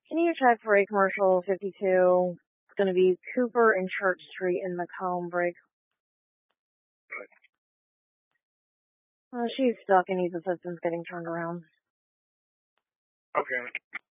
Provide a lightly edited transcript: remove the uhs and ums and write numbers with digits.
Can you check for a commercial 52? It's going to be Cooper and Church Street in Macomb, break. She's stuck and needs assistance getting turned around. Okay.